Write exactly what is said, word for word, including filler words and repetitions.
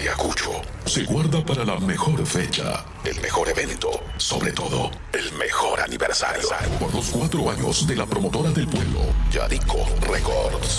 Ayacucho se guarda para la mejor fecha, el mejor evento, sobre todo, el mejor aniversario. Por los cuatro años de la promotora del pueblo, Yadico Records.